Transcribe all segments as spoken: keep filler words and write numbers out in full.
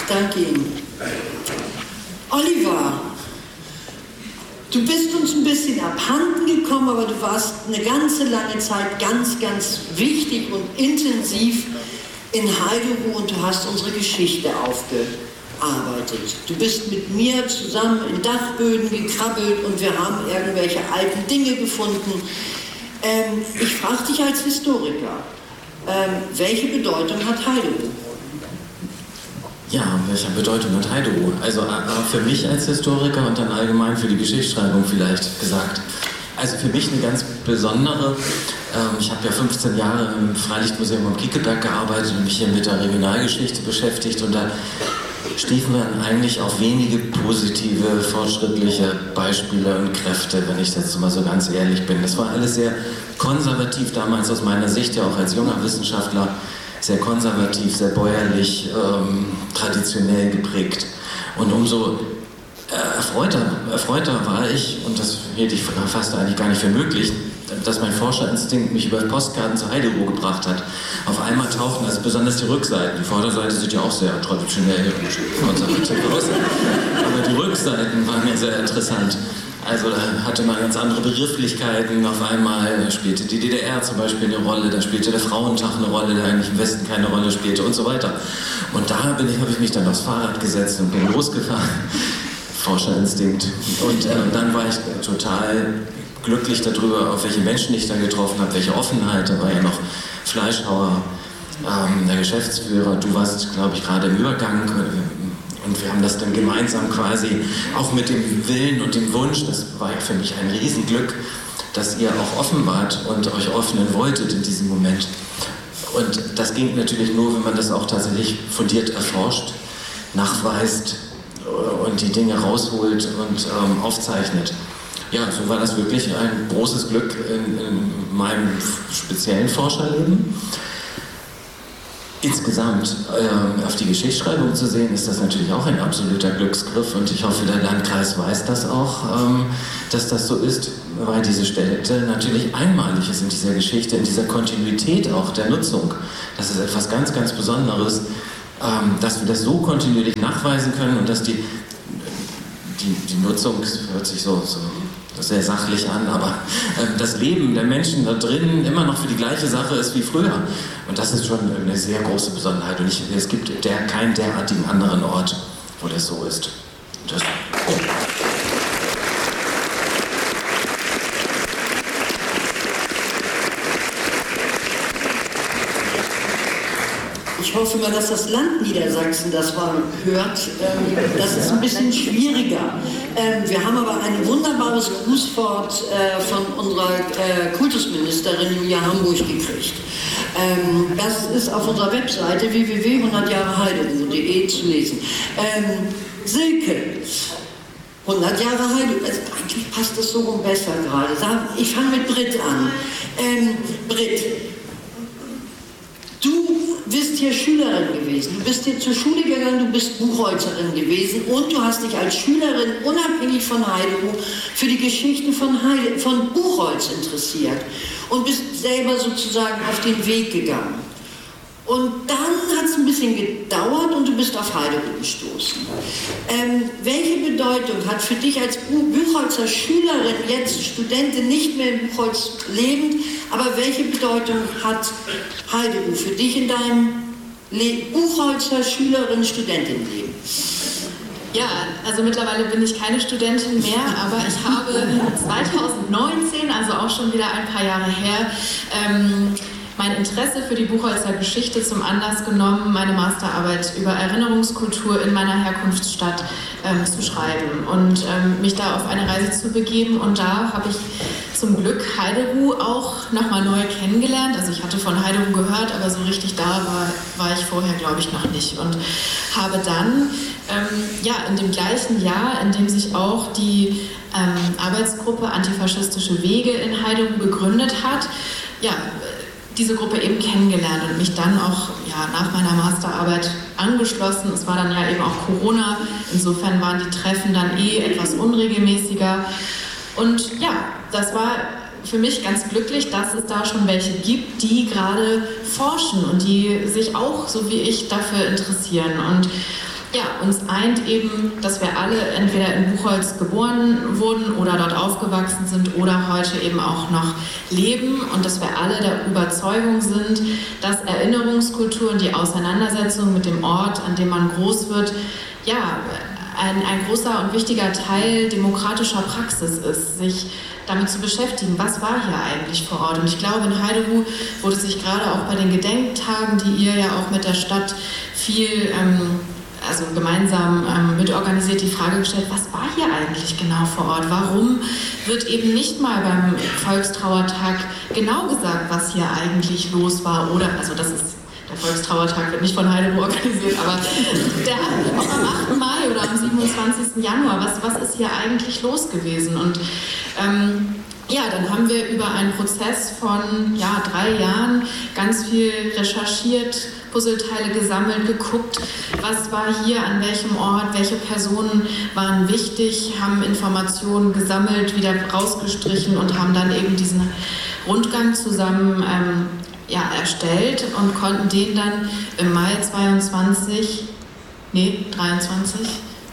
Danke Ihnen. Oliver, du bist uns ein bisschen abhanden gekommen, aber du warst eine ganze lange Zeit ganz, ganz wichtig und intensiv in Heideruh und du hast unsere Geschichte aufgearbeitet. Du bist mit mir zusammen in Dachböden gekrabbelt und wir haben irgendwelche alten Dinge gefunden. Ähm, ich frage dich als Historiker, ähm, welche Bedeutung hat Heideruh? Ja, welche Bedeutung hat Heideruh? Also für mich als Historiker und dann allgemein für die Geschichtsschreibung vielleicht gesagt. Also für mich eine ganz besondere. Ähm, ich habe ja fünfzehn Jahre im Freilichtmuseum am Kiekeberg gearbeitet und mich hier mit der Regionalgeschichte beschäftigt und da stießen wir eigentlich auf wenige positive, fortschrittliche Beispiele und Kräfte, wenn ich jetzt mal so ganz ehrlich bin. Das war alles sehr konservativ damals aus meiner Sicht, ja auch als junger Wissenschaftler, sehr konservativ, sehr bäuerlich, ähm, traditionell geprägt. Und umso äh, erfreuter, erfreuter war ich, und das hielt ich fast eigentlich gar nicht für möglich, dass mein Forscherinstinkt mich über Postkarten zu Heideruh gebracht hat. Auf einmal tauchten also besonders die Rückseiten. Die Vorderseite sieht ja auch sehr traditionell und konservativ aus, aber die Rückseiten waren mir sehr interessant. Also da hatte man ganz andere Begrifflichkeiten. Auf einmal spielte die D D R zum Beispiel eine Rolle, da spielte der Frauentag eine Rolle, der eigentlich im Westen keine Rolle spielte und so weiter. Und da bin ich, habe ich mich dann aufs Fahrrad gesetzt und bin losgefahren. Forscherinstinkt. Und äh, dann war ich total glücklich darüber, auf welche Menschen ich da getroffen habe, welche Offenheit. Da war ja noch Fleischhauer, ähm, der Geschäftsführer. Du warst, glaube ich, gerade im Übergang. Und wir haben das dann gemeinsam quasi auch mit dem Willen und dem Wunsch, das war ja für mich ein Riesenglück, dass ihr auch offen wart und euch öffnen wolltet in diesem Moment. Und das ging natürlich nur, wenn man das auch tatsächlich fundiert erforscht, nachweist und die Dinge rausholt und ähm, aufzeichnet. Ja, so war das wirklich ein großes Glück in, in meinem speziellen Forscherleben. Insgesamt ähm, auf die Geschichtsschreibung zu sehen, ist das natürlich auch ein absoluter Glücksgriff und ich hoffe, der Landkreis weiß das auch, ähm, dass das so ist, weil diese Städte natürlich einmalig ist in dieser Geschichte, in dieser Kontinuität auch der Nutzung. Das ist etwas ganz, ganz Besonderes, ähm, dass wir das so kontinuierlich nachweisen können und dass die, die, die Nutzung, das hört sich so, so sehr sachlich an, aber äh, das Leben der Menschen da drin immer noch für die gleiche Sache ist wie früher. Und das ist schon eine sehr große Besonderheit. Und ich, es gibt der, keinen derartigen anderen Ort, wo das so ist. Das, oh. Ich hoffe mal, dass das Land Niedersachsen das mal hört. Ähm, das ist ein bisschen schwieriger. Ähm, wir haben aber ein wunderbares Grußwort äh, von unserer äh, Kultusministerin Julia Hamburg gekriegt. Ähm, das ist auf unserer Webseite w w w punkt hundert Jahre Heideruh punkt de zu lesen. Ähm, Silke, hundert Jahre Heideruh, also eigentlich passt das so rum besser gerade. Ich fange mit Britt an. Ähm, Britt, du bist hier Schülerin gewesen, du bist hier zur Schule gegangen, du bist Buchholzerin gewesen und du hast dich als Schülerin unabhängig von Heideruh für die Geschichte von, Heide, von Buchholz interessiert und bist selber sozusagen auf den Weg gegangen. Und dann hat es ein bisschen gedauert und du bist auf Heideruh gestoßen. Ähm, welche Bedeutung hat für dich als Buchholzer Schülerin, jetzt Studentin, nicht mehr in Buchholz lebend, aber welche Bedeutung hat Heideruh für dich in deinem Le- Buchholzer Schülerin, Studentin-Leben? Ja, also mittlerweile bin ich keine Studentin mehr, aber ich habe zweitausendneunzehn, also auch schon wieder ein paar Jahre her, ähm, mein Interesse für die Buchholzer Geschichte zum Anlass genommen, meine Masterarbeit über Erinnerungskultur in meiner Herkunftsstadt ähm, zu schreiben und ähm, mich da auf eine Reise zu begeben. Und da habe ich zum Glück Heideruh auch nochmal neu kennengelernt. Also ich hatte von Heideruh gehört, aber so richtig da war, war ich vorher, glaube ich, noch nicht. Und habe dann ähm, ja, in dem gleichen Jahr, in dem sich auch die ähm, Arbeitsgruppe Antifaschistische Wege in Heideruh gegründet hat, ja, diese Gruppe eben kennengelernt und mich dann auch ja, nach meiner Masterarbeit angeschlossen. Es war dann ja eben auch Corona, insofern waren die Treffen dann eh etwas unregelmäßiger. Und ja, das war für mich ganz glücklich, dass es da schon welche gibt, die gerade forschen und die sich auch, so wie ich, dafür interessieren. Und Ja, uns eint eben, dass wir alle entweder in Buchholz geboren wurden oder dort aufgewachsen sind oder heute eben auch noch leben und dass wir alle der Überzeugung sind, dass Erinnerungskultur und die Auseinandersetzung mit dem Ort, an dem man groß wird, ja, ein, ein großer und wichtiger Teil demokratischer Praxis ist, sich damit zu beschäftigen, was war hier eigentlich vor Ort. Und ich glaube, in Heideruh wurde sich gerade auch bei den Gedenktagen, die ihr ja auch mit der Stadt viel ähm, also gemeinsam ähm, mitorganisiert, die Frage gestellt, was war hier eigentlich genau vor Ort? Warum wird eben nicht mal beim Volkstrauertag genau gesagt, was hier eigentlich los war? Oder, also das ist, der Volkstrauertag wird nicht von Heideruh organisiert, aber der, auch am achten Mai oder am siebenundzwanzigsten Januar, was, was ist hier eigentlich los gewesen? Und ähm, ja, dann haben wir über einen Prozess von ja, drei Jahren ganz viel recherchiert, Puzzleteile gesammelt, geguckt, was war hier, an welchem Ort, welche Personen waren wichtig, haben Informationen gesammelt, wieder rausgestrichen und haben dann eben diesen Rundgang zusammen ähm, ja, erstellt und konnten den dann im Mai zweiundzwanzig, nee, dreiundzwanzig,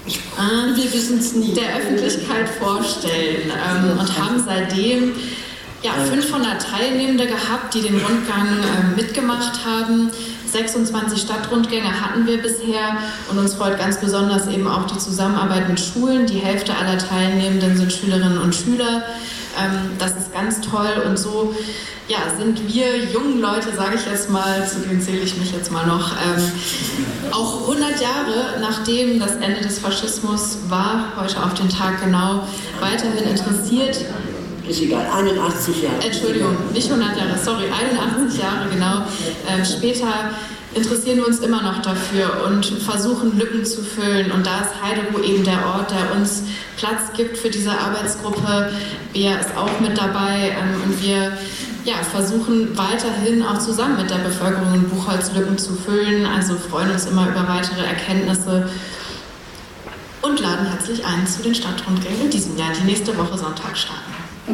Ah, wir wissen es nie. der Öffentlichkeit vorstellen ähm, und haben seitdem ja, fünfhundert Teilnehmende gehabt, die den Rundgang äh, mitgemacht haben. sechsundzwanzig Stadtrundgänge hatten wir bisher und uns freut ganz besonders eben auch die Zusammenarbeit mit Schulen. Die Hälfte aller Teilnehmenden sind Schülerinnen und Schüler. Ähm, das ist ganz toll und so ja, sind wir jungen Leute, sage ich jetzt mal, zu denen zähle ich mich jetzt mal noch, ähm, auch hundert Jahre nachdem das Ende des Faschismus war, heute auf den Tag genau, weiterhin interessiert. Ist egal, einundachtzig Jahre. Entschuldigung, nicht hundert Jahre, sorry, einundachtzig Jahre genau. Ähm, später interessieren wir uns immer noch dafür und versuchen Lücken zu füllen. Und da ist Heideruh eben der Ort, der uns Platz gibt für diese Arbeitsgruppe. Bea ist auch mit dabei ähm, und wir ja, versuchen weiterhin auch zusammen mit der Bevölkerung in Buchholz Lücken zu füllen. Also freuen uns immer über weitere Erkenntnisse und laden herzlich ein zu den Stadtrundgängen in diesem Jahr, die nächste Woche Sonntag starten.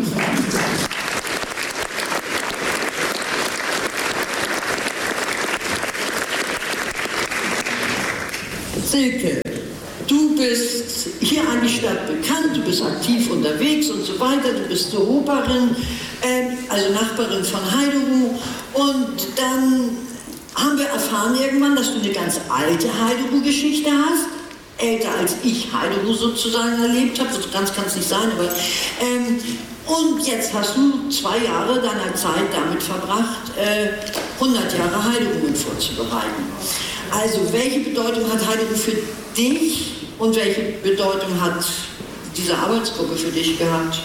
Silke, du bist hier an die Stadt bekannt, du bist aktiv unterwegs und so weiter, du bist Europarin, äh, also Nachbarin von Heideruh und dann haben wir erfahren irgendwann, dass du eine ganz alte Heideruh-Geschichte hast, älter als ich Heideruh sozusagen erlebt habe, so ganz kann es nicht sein, aber ähm, und jetzt hast du zwei Jahre deiner Zeit damit verbracht, äh, hundert Jahre Heideruh vorzubereiten. Also, welche Bedeutung hat Heideruh für dich und welche Bedeutung hat diese Arbeitsgruppe für dich gehabt?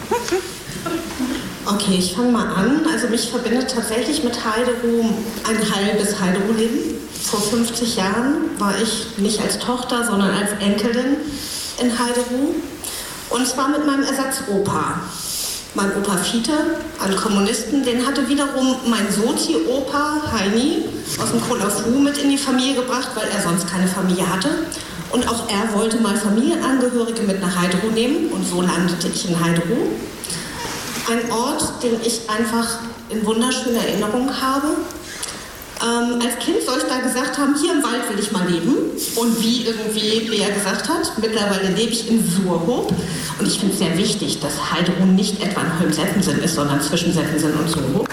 Okay, ich fange mal an. Also mich verbindet tatsächlich mit Heideruh ein halbes Heideruh-Leben. Vor fünfzig Jahren war ich nicht als Tochter, sondern als Enkelin in Heideruh. Und zwar mit meinem Ersatzopa. Mein Opa Fiete, ein Kommunisten, den hatte wiederum mein Sozi-Opa Heini aus dem Kolafu mit in die Familie gebracht, weil er sonst keine Familie hatte. Und auch er wollte mal Familienangehörige mit nach Heideruh nehmen und so landete ich in Heideruh. Ein Ort, den ich einfach in wunderschöner Erinnerung habe. Ähm, als Kind soll ich da gesagt haben, hier im Wald will ich mal leben. Und wie irgendwie Bea gesagt hat, mittlerweile lebe ich in Surhoop. Und ich finde es sehr wichtig, dass Heideruh nicht etwa in Holmsettensen ist, sondern zwischen Settensen und Surhoop.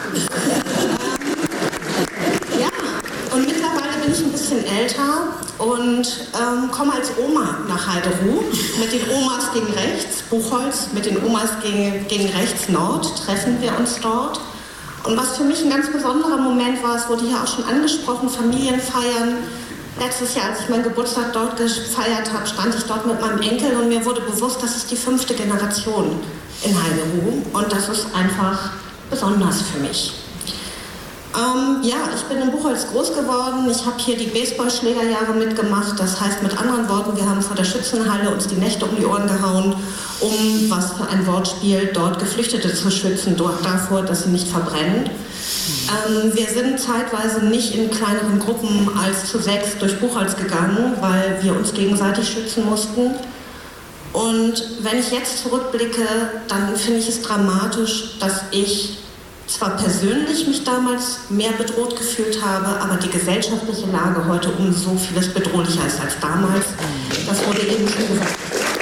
Ja, und mittlerweile bin ich ein bisschen älter und ähm, komme als Oma nach Heideruh. Mit den Omas gegen rechts, Buchholz, mit den Omas gegen, gegen rechts Nord treffen wir uns dort. Und was für mich ein ganz besonderer Moment war, es wurde hier auch schon angesprochen, Familienfeiern. Letztes Jahr, als ich meinen Geburtstag dort gefeiert habe, stand ich dort mit meinem Enkel und mir wurde bewusst, das ist die fünfte Generation in Heideruh. Und das ist einfach besonders für mich. Ähm, ja, ich bin in Buchholz groß geworden. Ich habe hier die Baseballschlägerjahre mitgemacht. Das heißt mit anderen Worten, wir haben vor der Schützenhalle uns die Nächte um die Ohren gehauen, um, was für ein Wortspiel, dort Geflüchtete zu schützen, dort davor, dass sie nicht verbrennen. Ähm, wir sind zeitweise nicht in kleineren Gruppen als zu sechs durch Buchholz gegangen, weil wir uns gegenseitig schützen mussten. Und wenn ich jetzt zurückblicke, dann finde ich es dramatisch, dass ich zwar persönlich mich damals mehr bedroht gefühlt habe, aber die gesellschaftliche Lage heute um so vieles bedrohlicher ist als damals. Das wurde eben schon gesagt.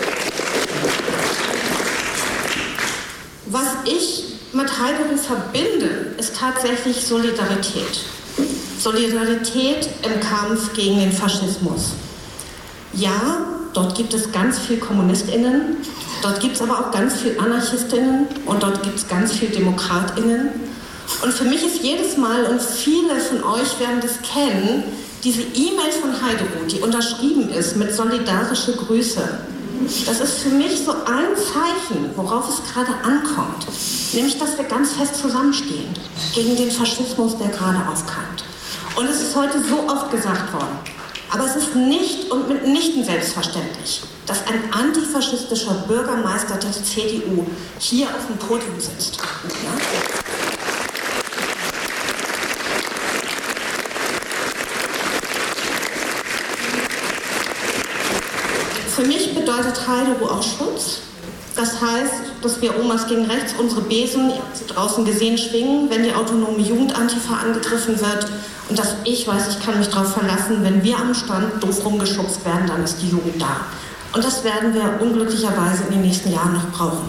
Was ich mit Heidrun verbinde, ist tatsächlich Solidarität. Solidarität im Kampf gegen den Faschismus. Ja, dort gibt es ganz viel KommunistInnen, dort gibt es aber auch ganz viel AnarchistInnen und dort gibt es ganz viel DemokratInnen. Und für mich ist jedes Mal, und viele von euch werden das kennen, diese E-Mail von Heidrun, die unterschrieben ist mit solidarische Grüße. Das ist für mich so ein Zeichen, worauf es gerade ankommt. Nämlich, dass wir ganz fest zusammenstehen gegen den Faschismus, der gerade aufkeimt. Und es ist heute so oft gesagt worden. Aber es ist nicht und mitnichten selbstverständlich, dass ein antifaschistischer Bürgermeister der C D U hier auf dem Podium sitzt. Ja? Für mich bedeutet Heidrun auch Schutz. Das heißt, dass wir Omas gegen Rechts unsere Besen, ihr habt sie draußen gesehen, schwingen, wenn die autonome Jugendantifa angegriffen wird. Und dass ich weiß, ich kann mich darauf verlassen, wenn wir am Stand doof rumgeschubst werden, dann ist die Jugend da. Und das werden wir unglücklicherweise in den nächsten Jahren noch brauchen.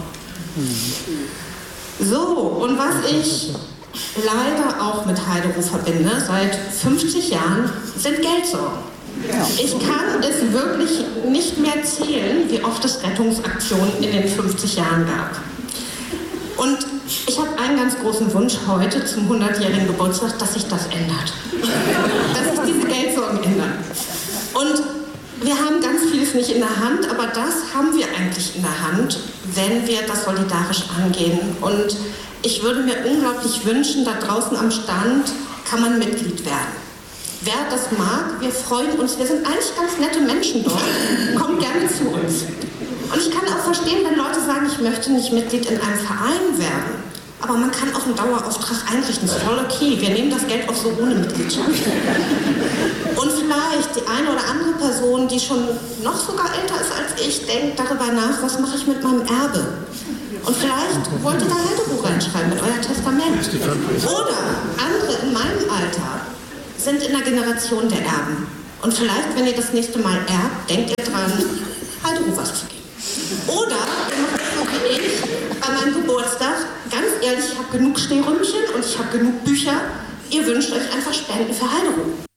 So, und was ich leider auch mit Heidrun verbinde, seit fünfzig Jahren, sind Geldsorgen. Ich kann es wirklich nicht mehr zählen, wie oft es Rettungsaktionen in den fünfzig Jahren gab. Und ich habe einen ganz großen Wunsch heute zum hundertjährigen Geburtstag, dass sich das ändert. Dass sich diese Geldsorgen ändern. Und wir haben ganz vieles nicht in der Hand, aber das haben wir eigentlich in der Hand, wenn wir das solidarisch angehen. Und ich würde mir unglaublich wünschen, da draußen am Stand kann man Mitglied werden. Wer das mag, wir freuen uns, wir sind eigentlich ganz nette Menschen dort, kommt gerne zu uns. Und ich kann auch verstehen, wenn Leute sagen, ich möchte nicht Mitglied in einem Verein werden, aber man kann auch einen Dauerauftrag einrichten, das ist voll okay, wir nehmen das Geld auch so ohne Mitgliedschaft. Und vielleicht die eine oder andere Person, die schon noch sogar älter ist als ich, denkt darüber nach, was mache ich mit meinem Erbe? Und vielleicht wollt ihr da Heidrun reinschreiben mit euer Testament. Oder andere in meinem Alter sind in der Generation der Erben. Und vielleicht, wenn ihr das nächste Mal erbt, denkt ihr dran, Heidrun was zu geben. Oder ihr macht es so wie ich bei meinem Geburtstag. Ganz ehrlich, ich habe genug Stehrümchen und ich habe genug Bücher. Ihr wünscht euch einfach Spenden für Heidrun.